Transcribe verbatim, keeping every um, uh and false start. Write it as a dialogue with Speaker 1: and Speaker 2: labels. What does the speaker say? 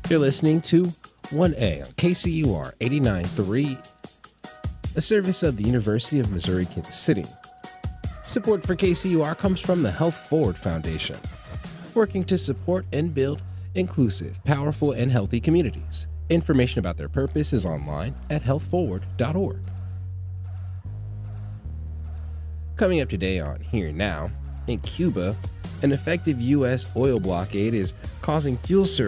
Speaker 1: You're listening to one A on K C U R eighty-nine point three, a service of the University of Missouri Kansas City. Support for K C U R comes from the Health Forward Foundation, working to support and build inclusive, powerful, and healthy communities. Information about their purpose is online at health forward dot org. Coming up today on Here Now, in Cuba, an effective U S oil blockade is causing fuel surge